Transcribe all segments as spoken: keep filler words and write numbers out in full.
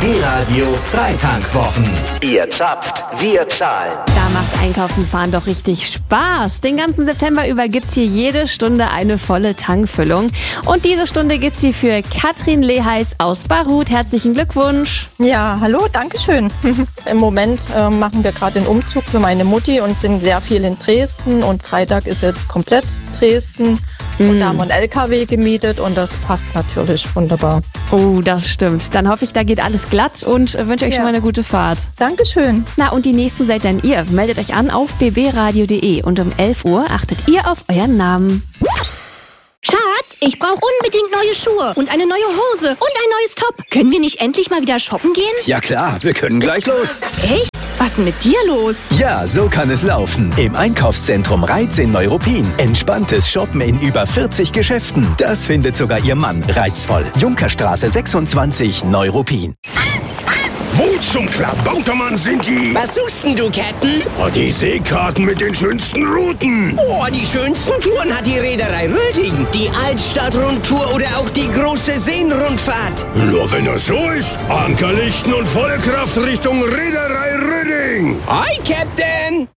Die Radio Freitankwwochen. Ihr zapft, wir zahlen. Da macht Einkaufen fahren doch richtig Spaß. Den ganzen September über gibt's hier jede Stunde eine volle Tankfüllung. Und diese Stunde gibt's hier für Katrin Leheis aus Barut. Herzlichen Glückwunsch. Ja, hallo, danke schön. Im Moment äh, machen wir gerade den Umzug für meine Mutti und sind sehr viel in Dresden. Und Freitag ist jetzt komplett Dresden. Und da haben wir einen L K W gemietet und das passt natürlich wunderbar. Oh, das stimmt. Dann hoffe ich, da geht alles glatt und wünsche euch ja. schon mal eine gute Fahrt. Dankeschön. Na, und die nächsten seid dann ihr. Meldet euch an auf b b radio punkt d e und um elf Uhr achtet ihr auf euren Namen. Schatz, ich brauche unbedingt neue Schuhe und eine neue Hose und ein neues Top. Können wir nicht endlich mal wieder shoppen gehen? Ja klar, wir können gleich los. Echt? Was ist denn mit dir los? Ja, so kann es laufen. Im Einkaufszentrum Reiz in Neuruppin. Entspanntes Shoppen in über vierzig Geschäften. Das findet sogar Ihr Mann reizvoll. Junkerstraße sechsundzwanzig, Neuruppin. Wo zum Klabautermann sind die? Was suchst denn du, Captain? Oh, die Seekarten mit den schönsten Routen. Oh, die schönsten Touren hat die Reederei Röding. Die Altstadtrundtour oder auch die große Seenrundfahrt. Nur wenn das so ist. Ankerlichten und volle Kraft Richtung Reederei Röding. Hi, Captain!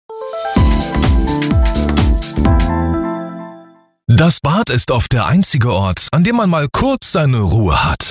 Das Bad ist oft der einzige Ort, an dem man mal kurz seine Ruhe hat.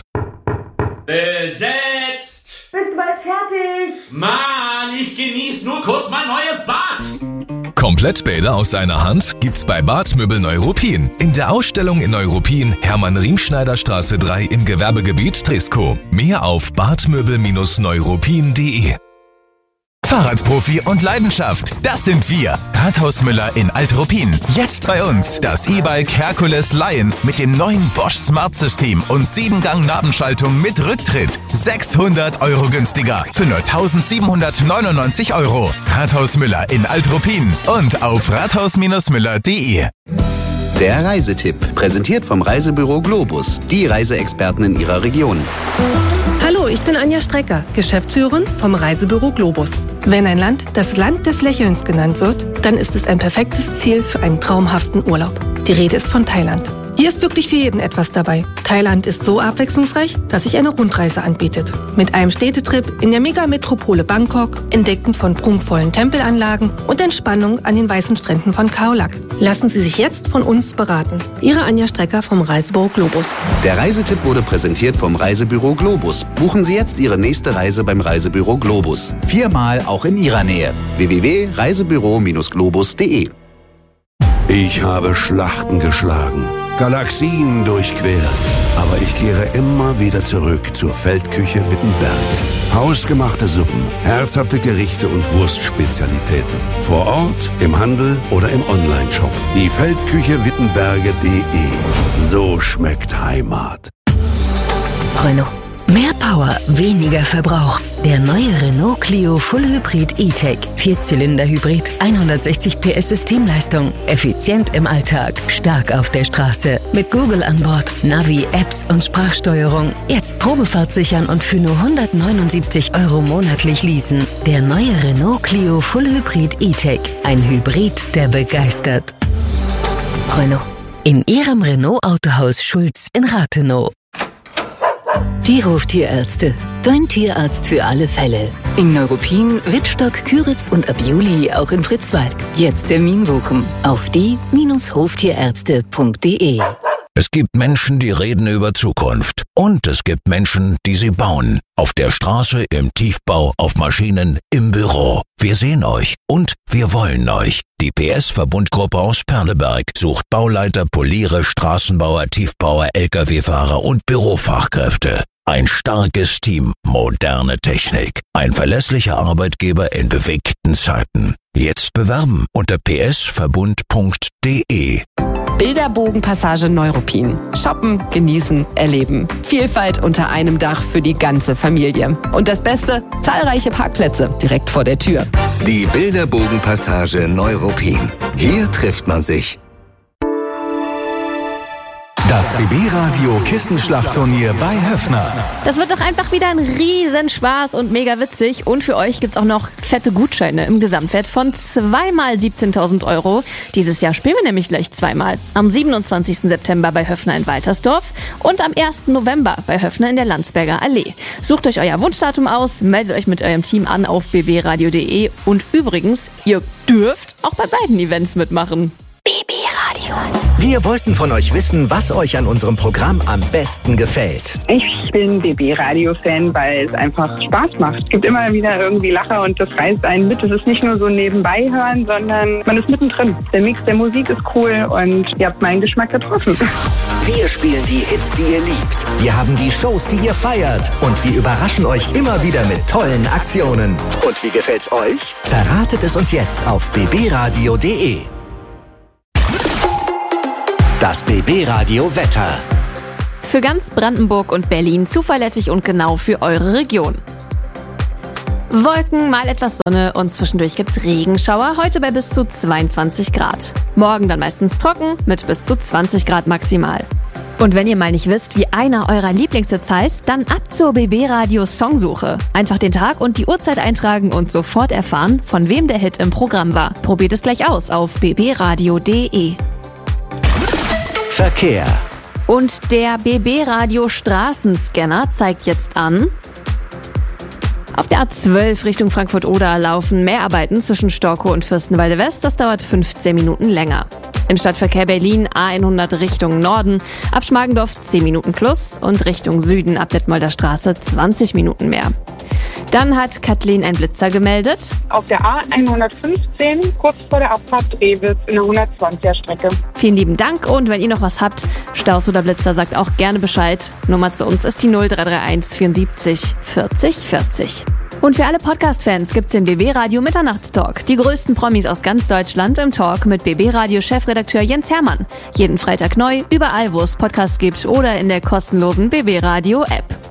Besetzt! Bist du bald fertig? Mann, ich genieße nur kurz mein neues Bad. Komplettbäder aus einer Hand gibt's bei Badmöbel Neuruppin. In der Ausstellung in Neuruppin, Hermann-Riemschneider-Straße drei im Gewerbegebiet Triskow. Mehr auf badmöbel Neuruppin punkt de. Fahrradprofi und Leidenschaft, das sind wir. Rathaus Müller in Alt-Ruppin. Jetzt bei uns das E-Bike Hercules Lion mit dem neuen Bosch Smart System und sieben Gang Nabenschaltung mit Rücktritt. sechshundert Euro günstiger für nur tausendsiebenhundertneunundneunzig Euro. Rathaus Müller in Alt-Ruppin und auf rathaus Müller punkt de. Der Reisetipp, präsentiert vom Reisebüro Globus, die Reiseexperten in Ihrer Region. Hallo, ich bin Anja Strecker, Geschäftsführerin vom Reisebüro Globus. Wenn ein Land das Land des Lächelns genannt wird, dann ist es ein perfektes Ziel für einen traumhaften Urlaub. Die Rede ist von Thailand. Hier ist wirklich für jeden etwas dabei. Thailand ist so abwechslungsreich, dass sich eine Rundreise anbietet. Mit einem Städtetrip in der Megametropole Bangkok, Entdecken von prunkvollen Tempelanlagen und Entspannung an den weißen Stränden von Khao Lak. Lassen Sie sich jetzt von uns beraten. Ihre Anja Strecker vom Reisebüro Globus. Der Reisetipp wurde präsentiert vom Reisebüro Globus. Buchen Sie jetzt Ihre nächste Reise beim Reisebüro Globus. Viermal auch in Ihrer Nähe. w w w punkt reisebüro Globus punkt de. Ich habe Schlachten geschlagen, Galaxien durchquert, aber ich kehre immer wieder zurück zur Feldküche Wittenberge. Hausgemachte Suppen, herzhafte Gerichte und Wurstspezialitäten. Vor Ort, im Handel oder im Onlineshop. Die Feldküche Wittenberge punkt de. So schmeckt Heimat. Renault. Mehr Power, weniger Verbrauch. Der neue Renault Clio Full Hybrid E-Tech. Vierzylinder-Hybrid, hundertsechzig P S Systemleistung. Effizient im Alltag, stark auf der Straße. Mit Google an Bord, Navi, Apps und Sprachsteuerung. Jetzt Probefahrt sichern und für nur hundertneunundsiebzig Euro monatlich leasen. Der neue Renault Clio Full Hybrid E-Tech. Ein Hybrid, der begeistert. Renault. In Ihrem Renault-Autohaus Schulz in Rathenow. Die Hoftierärzte. Dein Tierarzt für alle Fälle. In Neuruppin, Wittstock, Küritz und ab Juli auch in Fritzwalk. Jetzt Termin buchen auf die Bindestrich hoftierärzte punkt de. Es gibt Menschen, die reden über Zukunft. Und es gibt Menschen, die sie bauen. Auf der Straße, im Tiefbau, auf Maschinen, im Büro. Wir sehen euch und wir wollen euch. Die P S-Verbundgruppe aus Perleberg sucht Bauleiter, Poliere, Straßenbauer, Tiefbauer, L K W-Fahrer und Bürofachkräfte. Ein starkes Team, moderne Technik. Ein verlässlicher Arbeitgeber in bewegten Zeiten. Jetzt bewerben unter p s verbund punkt de. Bilderbogenpassage Neuruppin. Shoppen, genießen, erleben. Vielfalt unter einem Dach für die ganze Familie. Und das Beste, zahlreiche Parkplätze direkt vor der Tür. Die Bilderbogenpassage Neuruppin. Hier trifft man sich. Das B B-Radio Kissenschlachtturnier bei Höffner. Das wird doch einfach wieder ein Riesenspaß und mega witzig. Und für euch gibt's auch noch fette Gutscheine im Gesamtwert von zweimal siebzehntausend Euro. Dieses Jahr spielen wir nämlich gleich zweimal. Am siebenundzwanzigsten September bei Höffner in Waltersdorf und am ersten November bei Höffner in der Landsberger Allee. Sucht euch euer Wunschdatum aus, meldet euch mit eurem Team an auf b b radio punkt d e und übrigens, ihr dürft auch bei beiden Events mitmachen. B B-Radio. Wir wollten von euch wissen, was euch an unserem Programm am besten gefällt. Ich bin B B-Radio-Fan, weil es einfach Spaß macht. Es gibt immer wieder irgendwie Lacher und das reißt einen mit. Es ist nicht nur so nebenbei hören, sondern man ist mittendrin. Der Mix der Musik ist cool und ihr habt meinen Geschmack getroffen. Wir spielen die Hits, die ihr liebt. Wir haben die Shows, die ihr feiert. Und wir überraschen euch immer wieder mit tollen Aktionen. Und wie gefällt's euch? Verratet es uns jetzt auf b b radio punkt d e. Das B B-Radio Wetter. Für ganz Brandenburg und Berlin zuverlässig und genau für eure Region. Wolken, mal etwas Sonne und zwischendurch gibt's Regenschauer, heute bei bis zu zweiundzwanzig Grad. Morgen dann meistens trocken mit bis zu zwanzig Grad maximal. Und wenn ihr mal nicht wisst, wie einer eurer Lieblingshits heißt, dann ab zur B B-Radio Songsuche. Einfach den Tag und die Uhrzeit eintragen und sofort erfahren, von wem der Hit im Programm war. Probiert es gleich aus auf b b radio punkt d e. Verkehr. Und der B B-Radio Straßenscanner zeigt jetzt an: Auf der A zwölf Richtung Frankfurt-Oder laufen Mehrarbeiten zwischen Storkow und Fürstenwalde West. Das dauert fünfzehn Minuten länger. Im Stadtverkehr Berlin A hundert Richtung Norden, ab Schmargendorf zehn Minuten plus und Richtung Süden ab Detmolder Straße zwanzig Minuten mehr. Dann hat Kathleen einen Blitzer gemeldet. Auf der A hundertfünfzehn, kurz vor der Abfahrt Drewitz in der hundertzwanziger Strecke. Vielen lieben Dank und wenn ihr noch was habt, Staus oder Blitzer, sagt auch gerne Bescheid. Nummer zu uns ist die null drei drei eins vierundsiebzig vierzig vierzig. Und für alle Podcast-Fans gibt's den B B-Radio Mitternachtstalk. Die größten Promis aus ganz Deutschland im Talk mit B B-Radio-Chefredakteur Jens Hermann. Jeden Freitag neu, überall wo es Podcasts gibt oder in der kostenlosen B B-Radio-App.